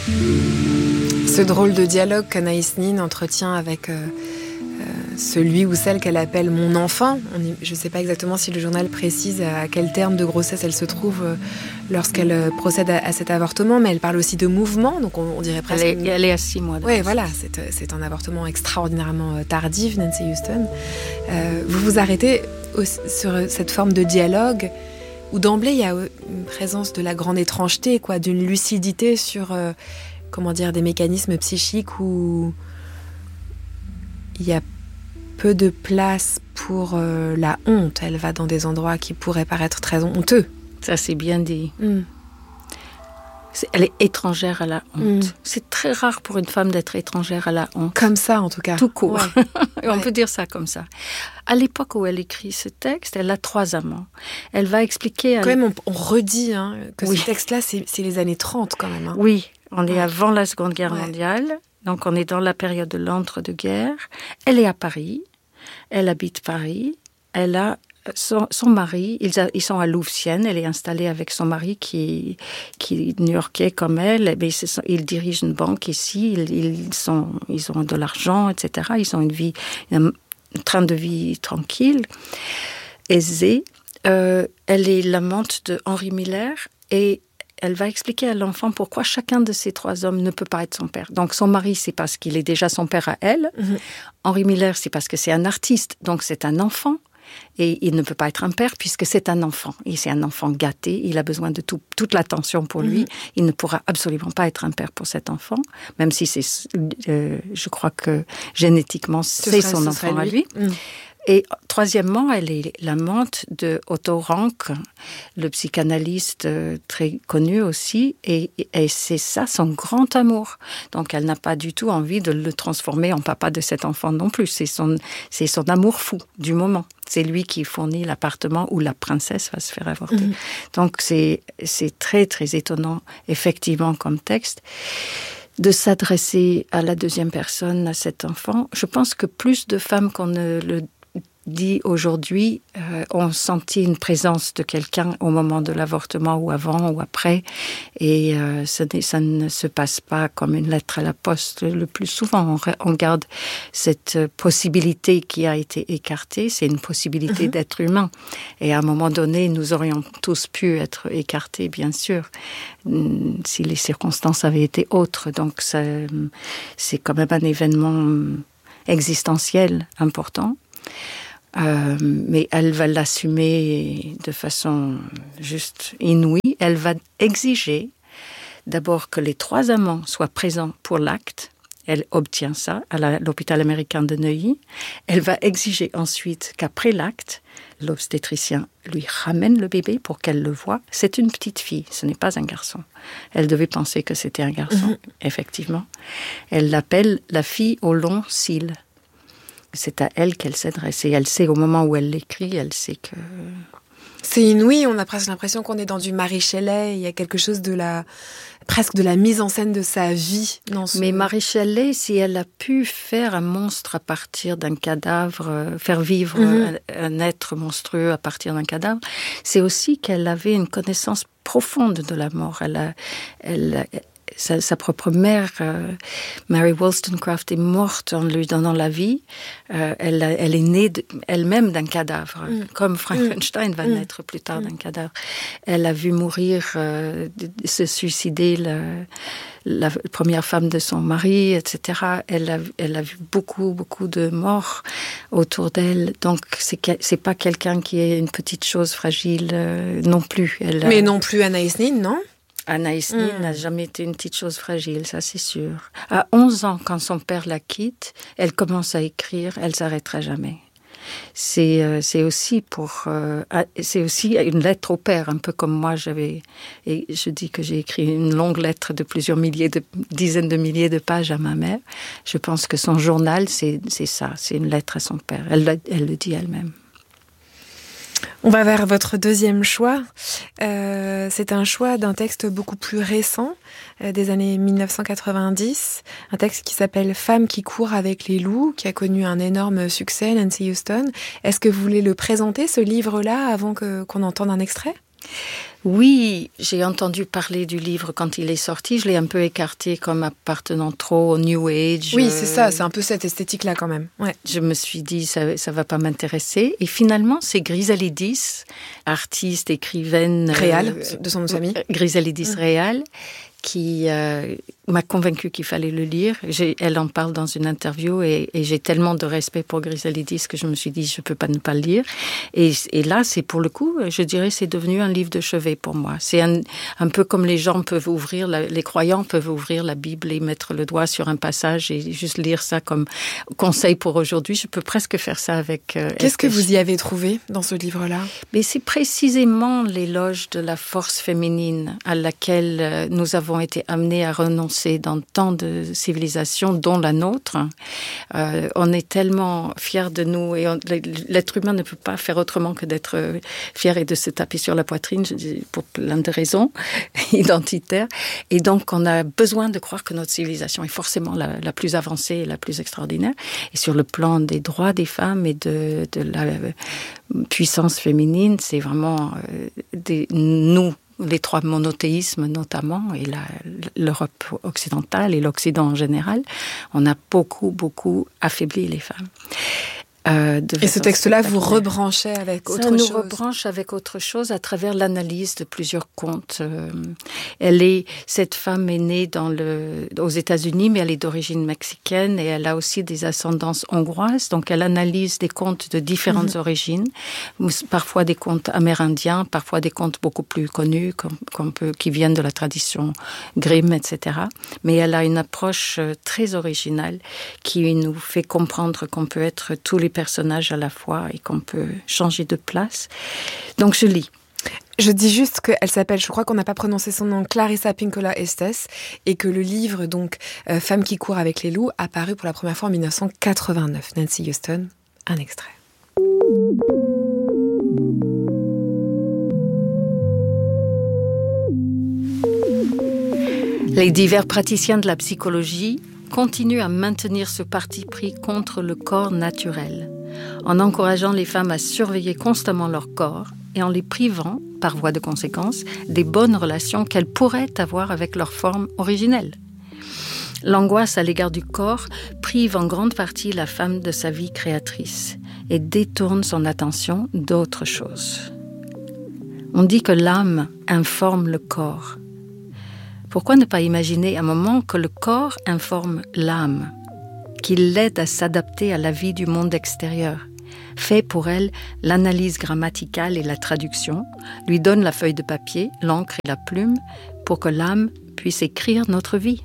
Ce drôle de dialogue qu'Anaïs Nin entretient avec celui ou celle qu'elle appelle mon enfant. Je ne sais pas exactement si le journal précise à quel terme de grossesse elle se trouve lorsqu'elle procède à cet avortement, mais elle parle aussi de mouvement, donc on dirait presque... Elle est à 6 mois. Oui, voilà, c'est un avortement extraordinairement tardif, Nancy Houston. Vous vous arrêtez sur cette forme de dialogue où d'emblée il y a une présence de la grande étrangeté, quoi, d'une lucidité sur des mécanismes psychiques où il y a peu de place pour la honte. Elle va dans des endroits qui pourraient paraître très honteux. Ça, c'est bien dit. Elle est étrangère à la honte. C'est très rare pour une femme d'être étrangère à la honte. Comme ça, en tout cas. Tout court. Ouais. On peut dire ça comme ça. À l'époque où elle écrit ce texte, elle a 3 amants. Elle va expliquer... Quand même, on redit que ce texte-là, c'est les années 30 quand même. Oui, on est avant la Seconde Guerre mondiale. Donc, on est dans la période de l'entre-deux-guerres. Elle est à Paris. Elle habite Paris. Elle a son mari. Ils sont à Louvciennes. Elle est installée avec son mari qui est new-yorkais comme elle. Mais ils dirigent une banque ici. Ils ont de l'argent, etc. Ils ont un train de vie tranquille, aisé. Elle est l'amante de Henri Miller et elle va expliquer à l'enfant pourquoi chacun de ces 3 hommes ne peut pas être son père. Donc, son mari, c'est parce qu'il est déjà son père à elle. Henri Miller, c'est parce que c'est un artiste, donc c'est un enfant. Et il ne peut pas être un père puisque c'est un enfant. Et c'est un enfant gâté. Il a besoin de toute l'attention pour lui. Il ne pourra absolument pas être un père pour cet enfant, même si je crois que génétiquement, c'est son enfant à lui. Et troisièmement, elle est l'amante de Otto Rank, le psychanalyste très connu aussi, et c'est ça son grand amour. Donc elle n'a pas du tout envie de le transformer en papa de cet enfant non plus. C'est son amour fou du moment. C'est lui qui fournit l'appartement où la princesse va se faire avorter. Donc c'est très très étonnant effectivement comme texte de s'adresser à la deuxième personne, à cet enfant. Je pense que plus de femmes qu'on ne le dit aujourd'hui ont senti une présence de quelqu'un au moment de l'avortement ou avant ou après et ça ne se passe pas comme une lettre à la poste. Le plus souvent on garde cette possibilité qui a été écartée, c'est une possibilité d'être humain et à un moment donné nous aurions tous pu être écartés bien sûr si les circonstances avaient été autres, donc c'est quand même un événement existentiel important. Mais elle va l'assumer de façon juste inouïe. Elle va exiger d'abord que les 3 amants soient présents pour l'acte. Elle obtient ça à l'hôpital américain de Neuilly. Elle va exiger ensuite qu'après l'acte, l'obstétricien lui ramène le bébé pour qu'elle le voie. C'est une petite fille, ce n'est pas un garçon. Elle devait penser que c'était un garçon, effectivement. Elle l'appelle la fille aux longs cils. C'est à elle qu'elle s'adresse. Et elle sait, au moment où elle l'écrit, elle sait que... C'est inouï, on a presque l'impression qu'on est dans du Mary Shelley. Il y a quelque chose presque de la mise en scène de sa vie. Mais Mary Shelley, si elle a pu faire un monstre à partir d'un cadavre, faire vivre un être monstrueux à partir d'un cadavre, c'est aussi qu'elle avait une connaissance profonde de la mort. Sa propre mère, Mary Wollstonecraft, est morte en lui donnant la vie. Elle est née elle-même d'un cadavre, comme Frankenstein va naître plus tard d'un cadavre. Elle a vu mourir, se suicider la première femme de son mari, etc. Elle a vu beaucoup, beaucoup de morts autour d'elle. Donc, c'est pas quelqu'un qui est une petite chose fragile non plus. Mais non plus Anaïs Nin, non ? Anaïs Nin n'a jamais été une petite chose fragile, ça c'est sûr. À 11 ans, quand son père la quitte, elle commence à écrire, elle s'arrêtera jamais. C'est aussi une lettre au père, un peu comme moi et je dis que j'ai écrit une longue lettre de plusieurs dizaines de milliers de pages à ma mère. Je pense que son journal, c'est ça, c'est une lettre à son père. Elle le dit elle-même. On va vers votre deuxième choix. C'est un choix d'un texte beaucoup plus récent, des années 1990. Un texte qui s'appelle « Femme qui court avec les loups », qui a connu un énorme succès, Nancy Houston. Est-ce que vous voulez le présenter, ce livre-là, avant qu'on entende un extrait ? Oui, j'ai entendu parler du livre quand il est sorti. Je l'ai un peu écarté comme appartenant trop au New Age. Oui, c'est ça, c'est un peu cette esthétique-là quand même. Ouais. Je me suis dit, ça va pas m'intéresser. Et finalement, c'est Grisalidis, artiste, écrivaine... Réal, de son nom de famille. Grisalidis Réal, qui m'a convaincue qu'il fallait le lire. Elle en parle dans une interview et j'ai tellement de respect pour Grisalidis que je me suis dit, je ne peux pas ne pas le lire. Et là, c'est pour le coup, je dirais, c'est devenu un livre de chevet pour moi. C'est un peu comme les gens peuvent ouvrir, les croyants peuvent ouvrir la Bible et mettre le doigt sur un passage et juste lire ça comme conseil pour aujourd'hui. Je peux presque faire ça avec... Qu'est-ce que vous y avez trouvé dans ce livre-là ? Mais c'est précisément l'éloge de la force féminine à laquelle nous avons été amenés à renoncer dans tant de civilisations, dont la nôtre. On est tellement fiers de nous et l'être humain ne peut pas faire autrement que d'être fier et de se taper sur la poitrine, je dis, pour plein de raisons identitaires. Et donc, on a besoin de croire que notre civilisation est forcément la plus avancée et la plus extraordinaire. Et sur le plan des droits des femmes et de la puissance féminine, c'est vraiment nous, les trois monothéismes notamment, et l'Europe occidentale et l'Occident en général, on a beaucoup affaibli les femmes. Et ce texte-là vous rebranchez avec autre chose ? Ça nous rebranche avec autre chose à travers l'analyse de plusieurs contes. Cette femme est née aux États-Unis, mais elle est d'origine mexicaine et elle a aussi des ascendances hongroises. Donc elle analyse des contes de différentes origines, parfois des contes amérindiens, parfois des contes beaucoup plus connus, qui viennent de la tradition Grimm, etc. Mais elle a une approche très originale qui nous fait comprendre qu'on peut être tous les personnages à la fois et qu'on peut changer de place. Donc je lis. Je dis juste qu'elle s'appelle, je crois qu'on n'a pas prononcé son nom, Clarissa Pinkola Estes, et que le livre, donc, Femme qui court avec les loups, a paru pour la première fois en 1989. Nancy Houston, un extrait. Les divers praticiens de la psychologie continuent à maintenir ce parti pris contre le corps naturel, en encourageant les femmes à surveiller constamment leur corps et en les privant, par voie de conséquence, des bonnes relations qu'elles pourraient avoir avec leur forme originelle. L'angoisse à l'égard du corps prive en grande partie la femme de sa vie créatrice et détourne son attention d'autre chose. On dit que l'âme informe le corps. Pourquoi ne pas imaginer un moment que le corps informe l'âme, qu'il l'aide à s'adapter à la vie du monde extérieur, fait pour elle l'analyse grammaticale et la traduction, lui donne la feuille de papier, l'encre et la plume pour que l'âme puisse écrire notre vie.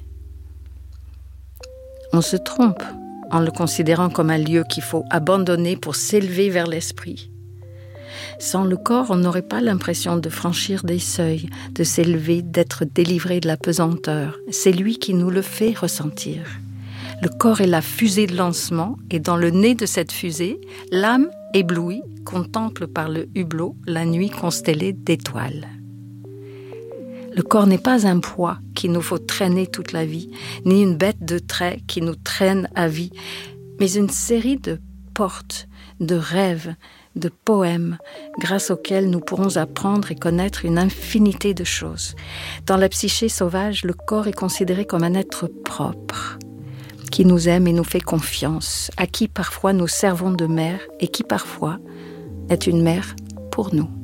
On se trompe en le considérant comme un lieu qu'il faut abandonner pour s'élever vers l'esprit. Sans le corps, on n'aurait pas l'impression de franchir des seuils, de s'élever, d'être délivré de la pesanteur. C'est lui qui nous le fait ressentir. Le corps est la fusée de lancement, et dans le nez de cette fusée, l'âme, éblouie, contemple par le hublot la nuit constellée d'étoiles. Le corps n'est pas un poids qu'il nous faut traîner toute la vie, ni une bête de trait qui nous traîne à vie, mais une série de portes, de rêves, de poèmes, grâce auxquels nous pourrons apprendre et connaître une infinité de choses. Dans la psyché sauvage, le corps est considéré comme un être propre, qui nous aime et nous fait confiance, à qui parfois nous servons de mère et qui parfois est une mère pour nous.